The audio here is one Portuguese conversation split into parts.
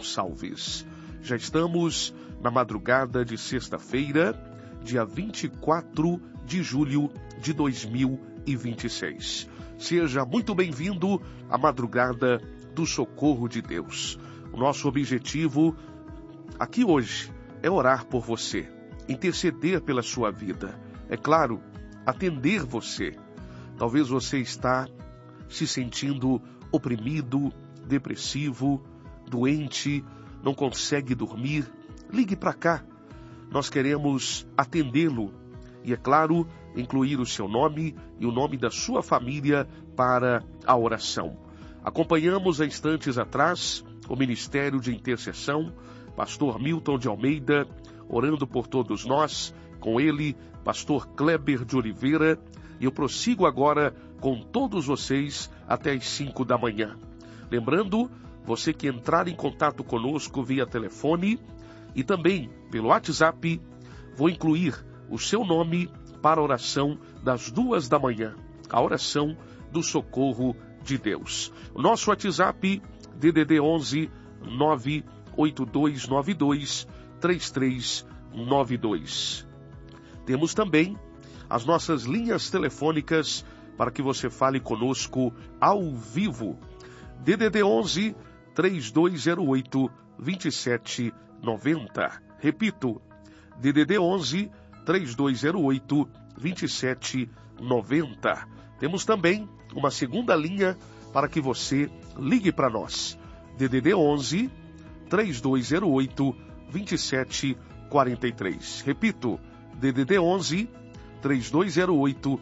Gonçalves. Já estamos na madrugada de sexta-feira, dia 24 de julho de 2026. Seja muito bem-vindo à madrugada do Socorro de Deus. O nosso objetivo aqui hoje é orar por você, interceder pela sua vida. É claro, atender você. Talvez você está se sentindo oprimido, depressivo, doente, não consegue dormir. Ligue para cá. Nós queremos atendê-lo e, é claro, incluir o seu nome e o nome da sua família para a oração. Acompanhamos há instantes atrás o Ministério de Intercessão, Pastor Milton de Almeida, orando por todos nós, com ele, Pastor Kleber de Oliveira, e eu prossigo agora com todos vocês até as 5 da manhã. Lembrando, você que entrar em contato conosco via telefone e também pelo WhatsApp, vou incluir o seu nome para a oração das 2 da manhã, a oração do Socorro de Deus. O nosso WhatsApp, DDD 11 98292 3392. Temos também as nossas linhas telefônicas para que você fale conosco ao vivo. DDD 11 3208 2790. Repito, DDD 11 3208 2790. Temos também uma segunda linha para que você ligue para nós. DDD 11 3208 2743. Repito, DDD 11 3208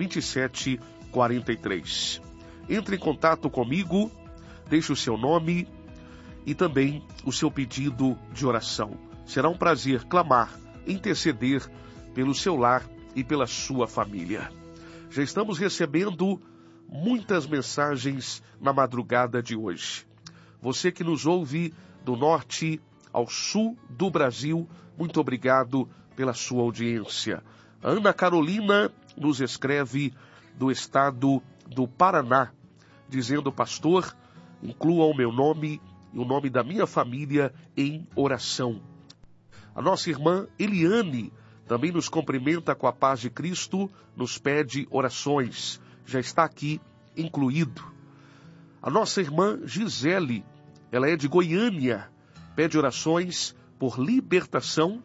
2743. Entre em contato comigo, deixe o seu nome e também o seu pedido de oração. Será um prazer clamar, interceder pelo seu lar e pela sua família. Já estamos recebendo muitas mensagens na madrugada de hoje. Você que nos ouve do norte ao sul do Brasil, muito obrigado pela sua audiência. Ana Carolina nos escreve do estado do Paraná, dizendo: pastor, inclua o meu nome e o nome da minha família em oração. A nossa irmã Eliane também nos cumprimenta com a paz de Cristo, nos pede orações. Já está aqui incluído. A nossa irmã Gisele, ela é de Goiânia, pede orações por libertação,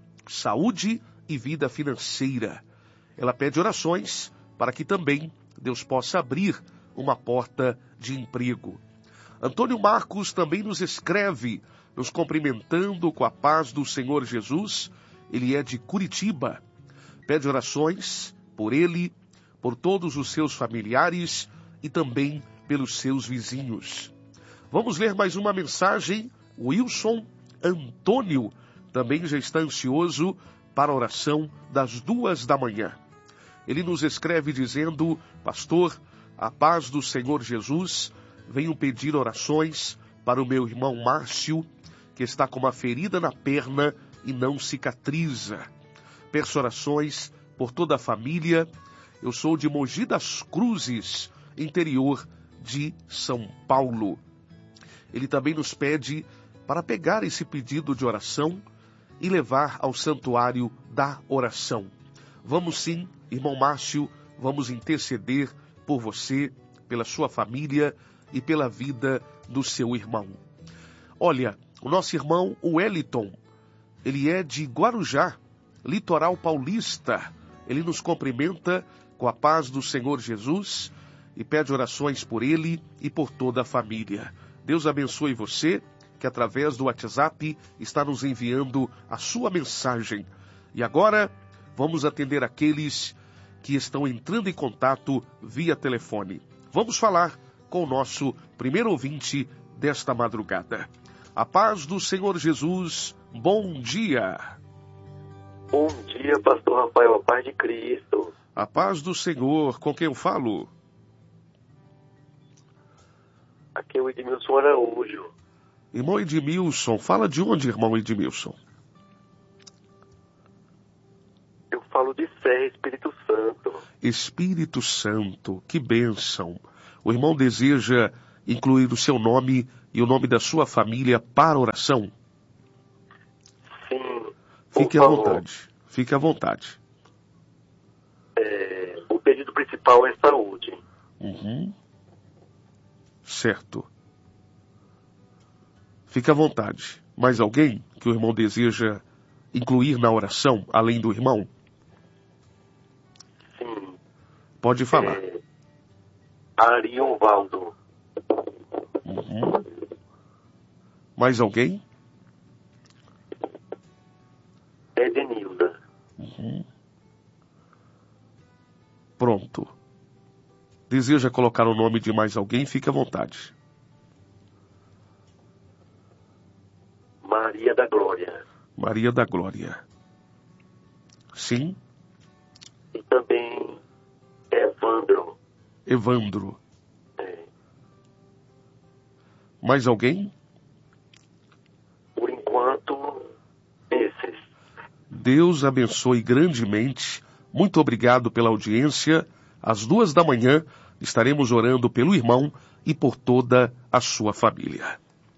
saúde e vida financeira. Ela pede orações para que também Deus possa abrir uma porta de emprego. Antônio Marcos também nos escreve, nos cumprimentando com a paz do Senhor Jesus. Ele é de Curitiba. Pede orações por ele, por todos os seus familiares e também pelos seus vizinhos. Vamos ler mais uma mensagem. Wilson Antônio também já está ansioso para a oração das 2 da manhã. Ele nos escreve dizendo: pastor, a paz do Senhor Jesus, venho pedir orações para o meu irmão Márcio, que está com uma ferida na perna e não cicatriza. Peço orações por toda a família. Eu sou de Mogi das Cruzes, interior de São Paulo. Ele também nos pede para pegar esse pedido de oração e levar ao santuário da oração. Vamos sim, irmão Márcio, vamos interceder por você, pela sua família e pela vida do seu irmão. Olha, o nosso irmão Wellington, ele é de Guarujá, litoral paulista. Ele nos cumprimenta com a paz do Senhor Jesus e pede orações por ele e por toda a família. Deus abençoe você, que através do WhatsApp está nos enviando a sua mensagem. E agora, vamos atender aqueles que estão entrando em contato via telefone. Vamos falar com o nosso primeiro ouvinte desta madrugada. A paz do Senhor Jesus, bom dia. Bom dia, pastor Rafael, a paz de Cristo. A paz do Senhor, com quem eu falo? Aqui é o Edmilson Araújo. Irmão Edmilson, fala de onde, irmão Edmilson? Eu falo de Serra, Espírito Santo. Espírito Santo, que bênção. O irmão deseja incluir o seu nome e o nome da sua família para a oração? Sim, Fique à vontade. Fique à vontade. O pedido principal é saúde. Certo. Fique à vontade. Mais alguém que o irmão deseja incluir na oração, além do irmão? Sim. Pode falar. Arion Valdo. Mais alguém? Edenilda. Pronto. Deseja colocar o nome de mais alguém? Fique à vontade. Maria da Glória. Maria da Glória. Sim? E também Evandro. Evandro. Mais alguém? Por enquanto, esses. Deus abençoe grandemente. Muito obrigado pela audiência. Às 2h estaremos orando pelo irmão e por toda a sua família.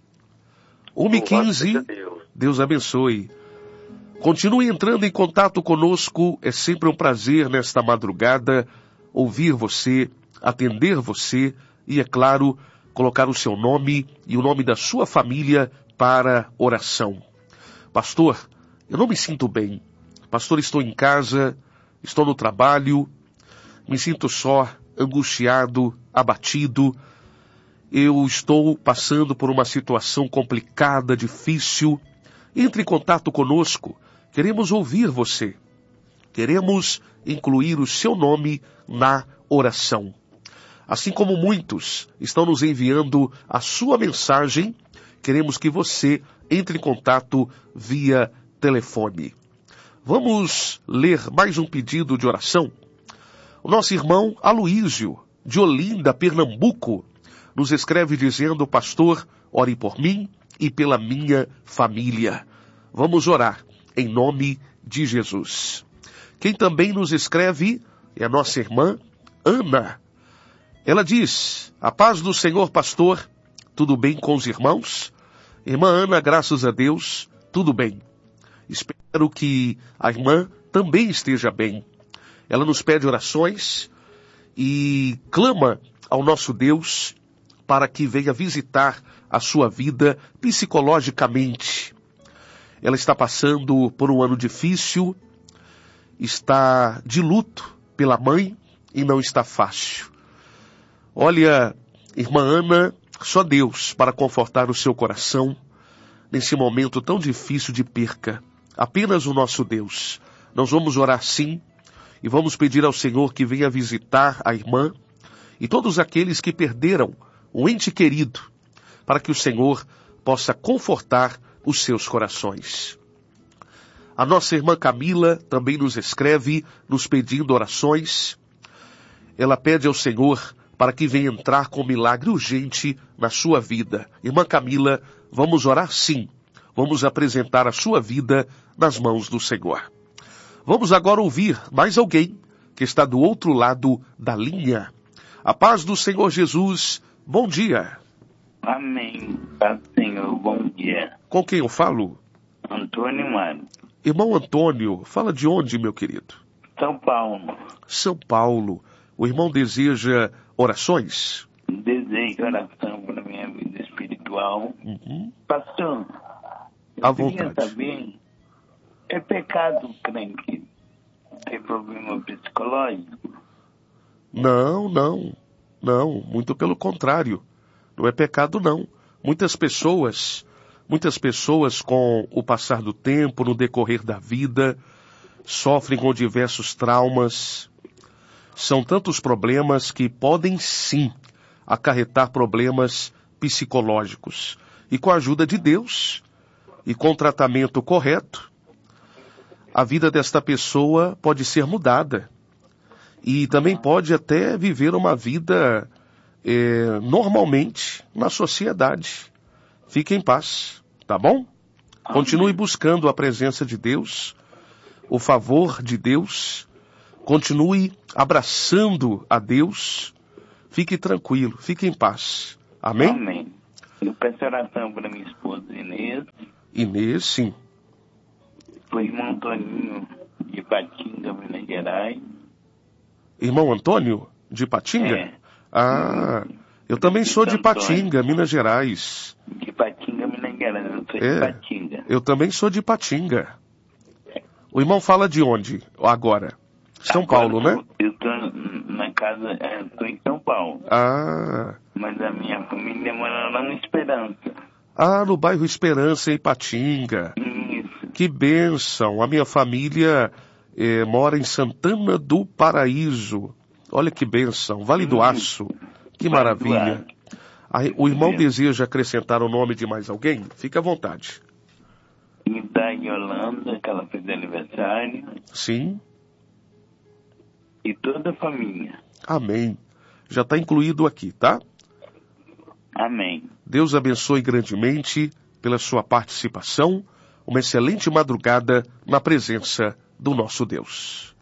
1h15. Deus abençoe. Continue entrando em contato conosco. É sempre um prazer nesta madrugada ouvir você, atender você e, é claro, colocar o seu nome e o nome da sua família para oração. Pastor, eu não me sinto bem. Pastor, estou em casa, estou no trabalho, me sinto só, angustiado, abatido. Eu estou passando por uma situação complicada, difícil. Entre em contato conosco. Queremos ouvir você. Queremos incluir o seu nome na oração. Assim como muitos estão nos enviando a sua mensagem, queremos que você entre em contato via telefone. Vamos ler mais um pedido de oração? O nosso irmão Aloísio, de Olinda, Pernambuco, nos escreve dizendo: pastor, ore por mim e pela minha família. Vamos orar em nome de Jesus. Quem também nos escreve é a nossa irmã Ana. Ela diz: a paz do Senhor, pastor, tudo bem com os irmãos? Irmã Ana, graças a Deus, tudo bem. Espero que a irmã também esteja bem. Ela nos pede orações e clama ao nosso Deus para que venha visitar a sua vida psicologicamente. Ela está passando por um ano difícil, está de luto pela mãe e não está fácil. Olha, irmã Ana, só Deus para confortar o seu coração nesse momento tão difícil de perca. Apenas o nosso Deus. Nós vamos orar sim e vamos pedir ao Senhor que venha visitar a irmã e todos aqueles que perderam um ente querido, para que o Senhor possa confortar os seus corações. A nossa irmã Camila também nos escreve, nos pedindo orações. Ela pede ao Senhor para que venha entrar com um milagre urgente na sua vida. Irmã Camila, vamos orar sim. Vamos apresentar a sua vida nas mãos do Senhor. Vamos agora ouvir mais alguém que está do outro lado da linha. A paz do Senhor Jesus, bom dia. Amém, paz do Senhor, bom dia. Com quem eu falo? Antônio Mário. Irmão Antônio, fala de onde, meu querido? São Paulo. São Paulo. O irmão deseja orações? Desejo oração para a minha vida espiritual. Pastor, à eu queria vontade. saber, é pecado o crente ter problema psicológico? Não, muito pelo contrário. Não é pecado, não. Muitas pessoas com o passar do tempo, no decorrer da vida, sofrem com diversos traumas. São tantos problemas que podem sim acarretar problemas psicológicos. E com a ajuda de Deus e com o tratamento correto, a vida desta pessoa pode ser mudada. E também pode até viver uma vida normalmente na sociedade. Fique em paz, tá bom? Continue buscando a presença de Deus, o favor de Deus. Continue abraçando a Deus. Fique tranquilo, fique em paz. Amém? Amém. Eu peço oração para minha esposa Inês. Inês, sim. Para o irmão Antoninho de Patinga, Minas Gerais. Irmão Antônio, de Patinga? É. Ah, eu também sou de Patinga, Minas Gerais. De Patinga, Minas Gerais. Eu sou de Patinga. Eu também sou de Patinga. O irmão fala de onde agora? São Paulo, né? Eu estou na casa, estou em São Paulo. Ah. Mas a minha família mora lá no Esperança. Ah, no bairro Esperança, em Patinga. Isso. Que bênção. A minha família mora em Santana do Paraíso. Olha que bênção. Vale do Aço. Que maravilha. O irmão deseja acrescentar o nome de mais alguém? Fique à vontade. E da Yolanda, que ela fez aniversário. Sim. E toda a família. Amém. Já está incluído aqui, tá? Amém. Deus abençoe grandemente pela sua participação. Uma excelente madrugada na presença do nosso Deus.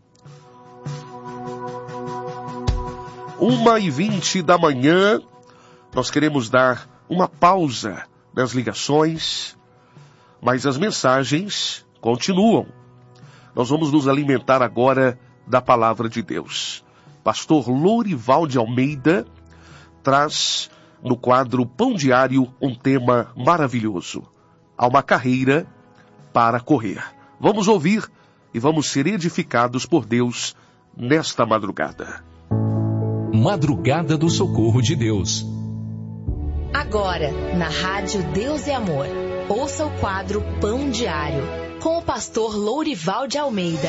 1h20 da manhã, nós queremos dar uma pausa nas ligações, mas as mensagens continuam. Nós vamos nos alimentar agora da palavra de Deus. Pastor Lourival de Almeida traz no quadro Pão Diário um tema maravilhoso. Há uma carreira para correr. Vamos ouvir e vamos ser edificados por Deus nesta madrugada. Madrugada do Socorro de Deus. Agora, na Rádio Deus é Amor, ouça o quadro Pão Diário, com o pastor Lourival de Almeida.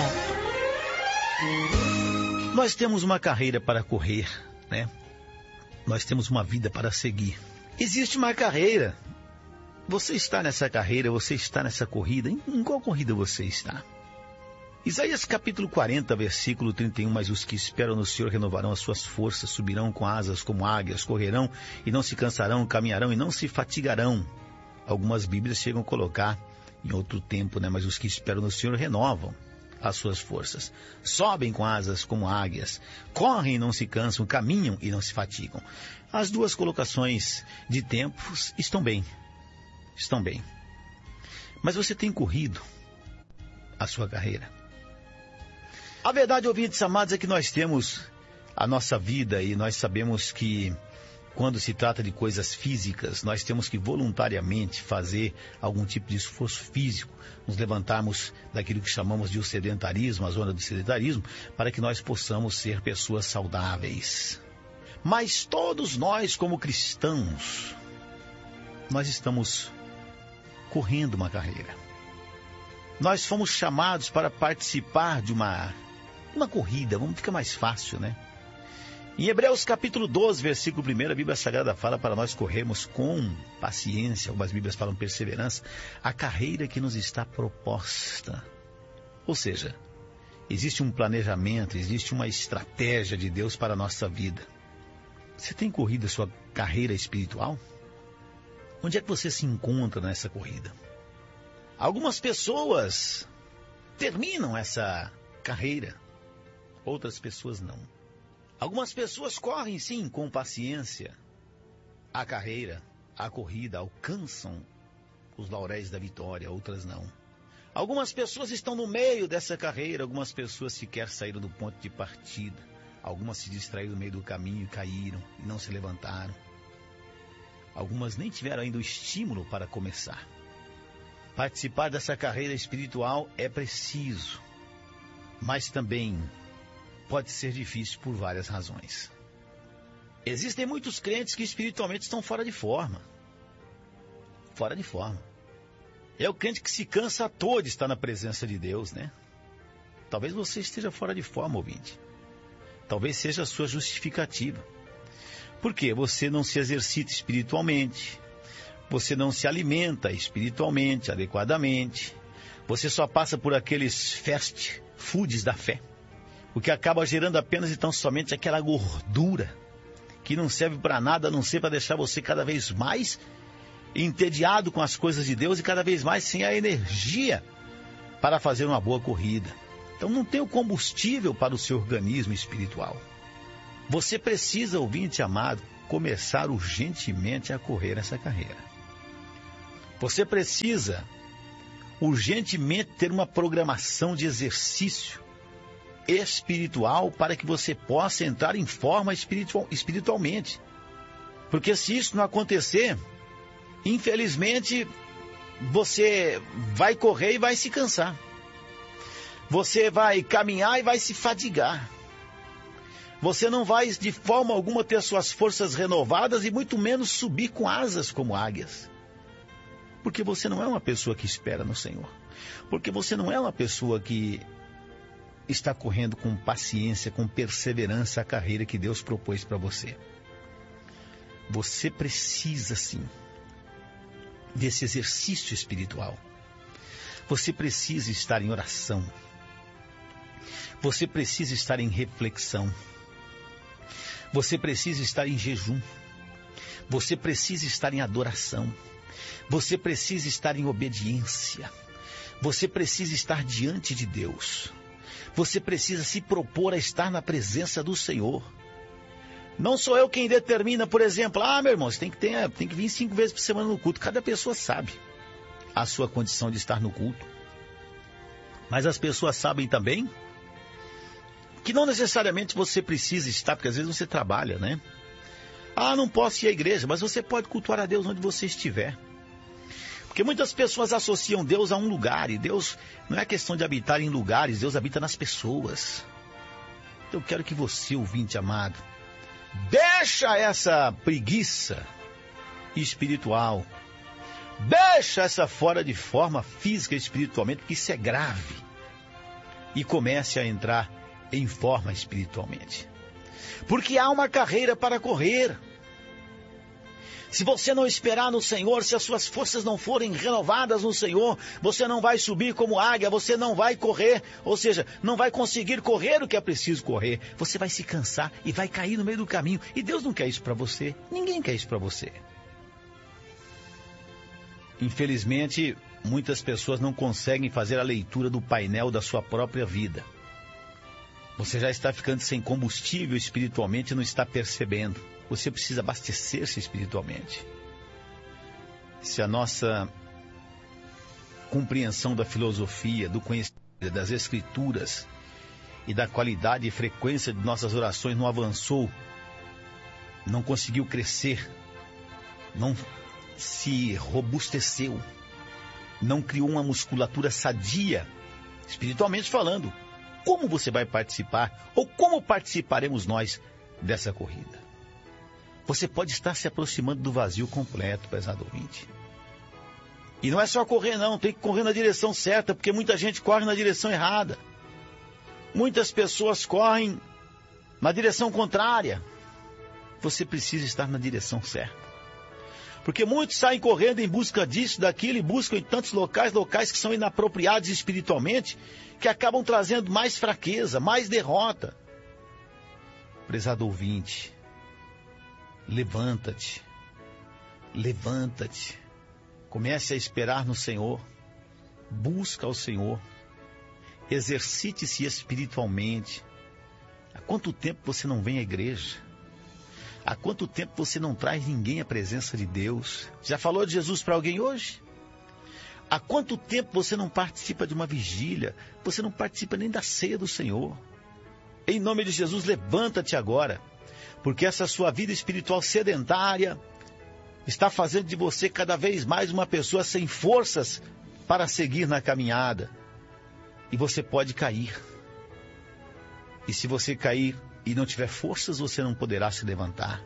Nós temos uma carreira para correr, né? Nós temos uma vida para seguir. Existe uma carreira. Você está nessa carreira, você está nessa corrida. Em qual corrida você está? Isaías capítulo 40, versículo 31, mas os que esperam no Senhor renovarão as suas forças, subirão com asas como águias, correrão e não se cansarão, caminharão e não se fatigarão. Algumas Bíblias chegam a colocar em outro tempo, né? Mas os que esperam no Senhor renovam as suas forças. Sobem com asas como águias, correm e não se cansam, caminham e não se fatigam. As duas colocações de tempos estão bem. Estão bem. Mas você tem corrido a sua carreira? A verdade, ouvintes amados, é que nós temos a nossa vida e nós sabemos que quando se trata de coisas físicas, nós temos que voluntariamente fazer algum tipo de esforço físico, nos levantarmos daquilo que chamamos de o sedentarismo, a zona do sedentarismo, para que nós possamos ser pessoas saudáveis. Mas todos nós, como cristãos, nós estamos correndo uma carreira. Nós fomos chamados para participar de uma corrida, vamos ficar mais fácil, né? Em Hebreus capítulo 12, versículo 1, a Bíblia Sagrada fala para nós corrermos com paciência, algumas Bíblias falam perseverança, a carreira que nos está proposta. Ou seja, existe um planejamento, existe uma estratégia de Deus para a nossa vida. Você tem corrido a sua carreira espiritual? Onde é que você se encontra nessa corrida? Algumas pessoas terminam essa carreira, outras pessoas não. Algumas pessoas correm, sim, com paciência a carreira, a corrida, alcançam os lauréis da vitória, outras não. Algumas pessoas estão no meio dessa carreira, algumas pessoas sequer saíram do ponto de partida. Algumas se distraíram no meio do caminho e caíram e não se levantaram. Algumas nem tiveram ainda o estímulo para começar. Participar dessa carreira espiritual é preciso, mas também pode ser difícil por várias razões. Existem muitos crentes que espiritualmente estão fora de forma. Fora de forma. É o crente que se cansa à toa de estar na presença de Deus, né? Talvez você esteja fora de forma, ouvinte. Talvez seja a sua justificativa. Por quê? Você não se exercita espiritualmente. Você não se alimenta espiritualmente, adequadamente. Você só passa por aqueles fast foods da fé. O que acaba gerando apenas e tão somente aquela gordura que não serve para nada, a não ser para deixar você cada vez mais entediado com as coisas de Deus e cada vez mais sem a energia para fazer uma boa corrida. Então não tem o combustível para o seu organismo espiritual. Você precisa, ouvinte amado, começar urgentemente a correr essa carreira. Você precisa urgentemente ter uma programação de exercício espiritual para que você possa entrar em forma espiritualmente. Porque se isso não acontecer, infelizmente, você vai correr e vai se cansar. Você vai caminhar e vai se fadigar. Você não vai de forma alguma ter suas forças renovadas e muito menos subir com asas como águias. Porque você não é uma pessoa que espera no Senhor. Porque você não é uma pessoa que está correndo com paciência, com perseverança a carreira que Deus propôs para você. Você precisa, sim, desse exercício espiritual. Você precisa estar em oração. Você precisa estar em reflexão. Você precisa estar em jejum. Você precisa estar em adoração. Você precisa estar em obediência. Você precisa estar diante de Deus. Você precisa se propor a estar na presença do Senhor. Não sou eu quem determina, por exemplo, meu irmão, você tem que vir 5 vezes por semana no culto. Cada pessoa sabe a sua condição de estar no culto. Mas as pessoas sabem também que não necessariamente você precisa estar, porque às vezes você trabalha, né? Não posso ir à igreja, mas você pode cultuar a Deus onde você estiver. Porque muitas pessoas associam Deus a um lugar, e Deus não é questão de habitar em lugares, Deus habita nas pessoas. Então eu quero que você, ouvinte amado, deixa essa preguiça espiritual, deixa essa fora de forma física e espiritualmente, porque isso é grave, e comece a entrar em forma espiritualmente. Porque há uma carreira para correr. Se você não esperar no Senhor, se as suas forças não forem renovadas no Senhor, você não vai subir como águia, você não vai correr, ou seja, não vai conseguir correr o que é preciso correr. Você vai se cansar e vai cair no meio do caminho. E Deus não quer isso para você. Ninguém quer isso para você. Infelizmente, muitas pessoas não conseguem fazer a leitura do painel da sua própria vida. Você já está ficando sem combustível espiritualmente e não está percebendo. Você precisa abastecer-se espiritualmente. Se a nossa compreensão da filosofia, do conhecimento das Escrituras e da qualidade e frequência de nossas orações não avançou, não conseguiu crescer, não se robusteceu, não criou uma musculatura sadia, espiritualmente falando, como você vai participar, ou como participaremos nós dessa corrida? Você pode estar se aproximando do vazio completo, prezado ouvinte. E não é só correr não, tem que correr na direção certa, porque muita gente corre na direção errada. Muitas pessoas correm na direção contrária. Você precisa estar na direção certa. Porque muitos saem correndo em busca disso, daquilo, e buscam em tantos locais que são inapropriados espiritualmente, que acabam trazendo mais fraqueza, mais derrota. Prezado ouvinte, levanta-te, levanta-te, comece a esperar no Senhor, busca ao Senhor, exercite-se espiritualmente. Há quanto tempo você não vem à igreja? Há quanto tempo você não traz ninguém à presença de Deus? Já falou de Jesus para alguém hoje? Há quanto tempo você não participa de uma vigília? Você não participa nem da ceia do Senhor? Em nome de Jesus, levanta-te agora, porque essa sua vida espiritual sedentária está fazendo de você cada vez mais uma pessoa sem forças para seguir na caminhada. E você pode cair. E se você cair e não tiver forças, você não poderá se levantar.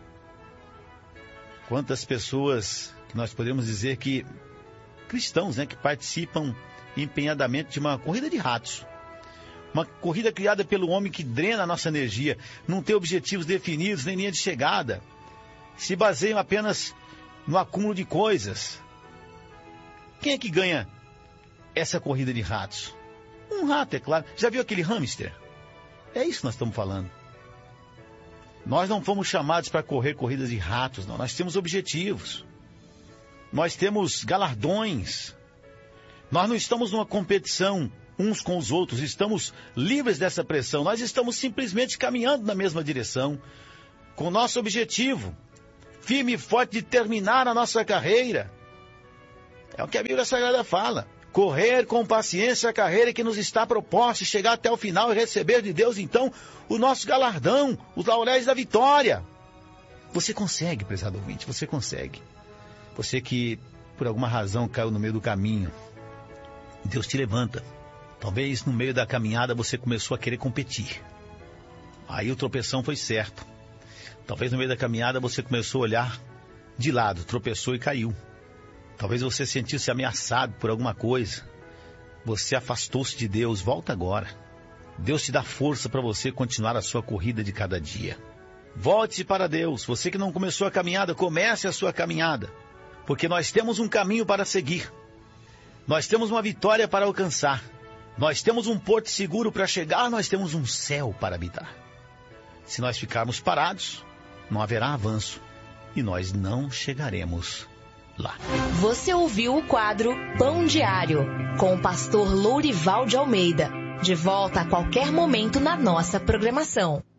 Quantas pessoas que nós podemos dizer que, cristãos, né, que participam empenhadamente de uma corrida de ratos. Uma corrida criada pelo homem que drena a nossa energia, não tem objetivos definidos, nem linha de chegada. Se baseiam apenas no acúmulo de coisas. Quem é que ganha essa corrida de ratos? Um rato, é claro. Já viu aquele hamster? É isso que nós estamos falando. Nós não fomos chamados para correr corridas de ratos, não. Nós temos objetivos. Nós temos galardões. Nós não estamos numa competição uns com os outros. Estamos livres dessa pressão. Nós estamos simplesmente caminhando na mesma direção. com o nosso objetivo, firme e forte de terminar a nossa carreira. É o que a Bíblia Sagrada fala. Correr com paciência a carreira que nos está proposta, chegar até o final e receber de Deus, então, o nosso galardão, os lauréis da vitória. Você consegue, prezado ouvinte, você consegue. Você que, por alguma razão, caiu no meio do caminho, Deus te levanta. Talvez no meio da caminhada você começou a querer competir. Aí o tropeção foi certo. Talvez no meio da caminhada você começou a olhar de lado, tropeçou e caiu. Talvez você sentisse ameaçado por alguma coisa. Você afastou-se de Deus. Volta agora. Deus te dá força para você continuar a sua corrida de cada dia. Volte para Deus. Você que não começou a caminhada, comece a sua caminhada. Porque nós temos um caminho para seguir. Nós temos uma vitória para alcançar. Nós temos um porto seguro para chegar. Nós temos um céu para habitar. Se nós ficarmos parados, não haverá avanço. E nós não chegaremos lá. Você ouviu o quadro Pão Diário, com o pastor Lourival de Almeida. De volta a qualquer momento na nossa programação.